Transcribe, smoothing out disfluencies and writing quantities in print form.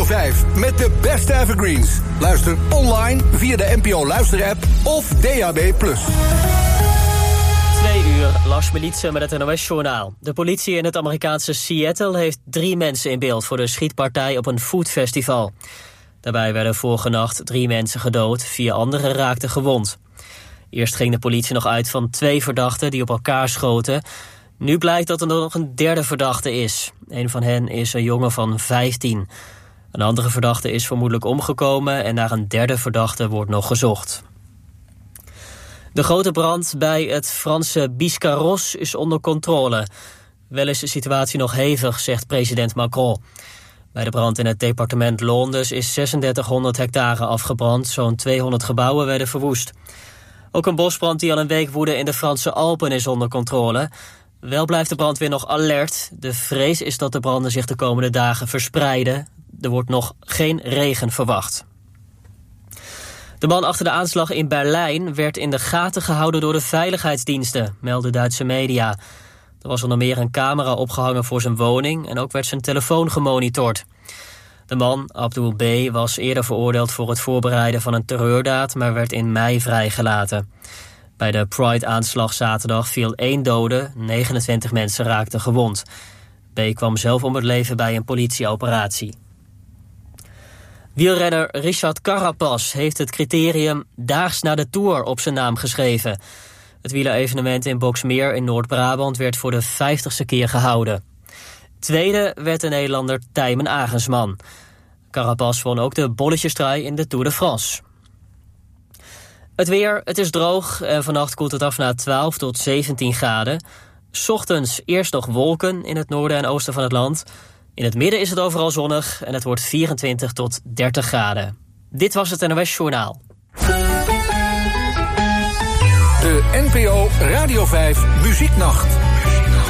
Radio 5 met de beste evergreens. Luister online via de NPO Luisterapp of DAB+. 2 uur, Lars Militse met het NOS-journaal. De politie in het Amerikaanse Seattle heeft 3 mensen in beeld voor de schietpartij op een foodfestival. Daarbij werden vorige nacht 3 mensen gedood, 4 anderen raakten gewond. Eerst ging de politie nog uit van 2 verdachten die op elkaar schoten. Nu blijkt dat er nog een 3e verdachte is. Een van hen is een jongen van 15. Een andere verdachte is vermoedelijk omgekomen en naar een 3e verdachte wordt nog gezocht. De grote brand bij het Franse Biscarrosse is onder controle. Wel is de situatie nog hevig, zegt president Macron. Bij de brand in het departement Londes is 3600 hectare afgebrand. Zo'n 200 gebouwen werden verwoest. Ook een bosbrand die al een week woedde in de Franse Alpen is onder controle. Wel blijft de brandweer nog alert. De vrees is dat de branden zich de komende dagen verspreiden. Er wordt nog geen regen verwacht. De man achter de aanslag in Berlijn werd in de gaten gehouden door de veiligheidsdiensten, melden Duitse media. Er was onder meer een camera opgehangen voor zijn woning en ook werd zijn telefoon gemonitord. De man, Abdul B., was eerder veroordeeld voor het voorbereiden van een terreurdaad, maar werd in mei vrijgelaten. Bij de Pride-aanslag zaterdag viel 1 dode, 29 mensen raakten gewond. B. kwam zelf om het leven bij een politieoperatie. Wielrenner Richard Carapaz heeft het criterium Daags na de Tour op zijn naam geschreven. Het wielerevenement in Boxmeer in Noord-Brabant werd voor de 50ste keer gehouden. Tweede werd de Nederlander Tijmen Agensman. Carapaz won ook de bolletjestrui in de Tour de France. Het weer, het is droog en vannacht koelt het af naar 12 tot 17 graden. 's Ochtends eerst nog wolken in het noorden en oosten van het land. In het midden is het overal zonnig en het wordt 24 tot 30 graden. Dit was het NOS Journaal. De NPO Radio 5 Muzieknacht.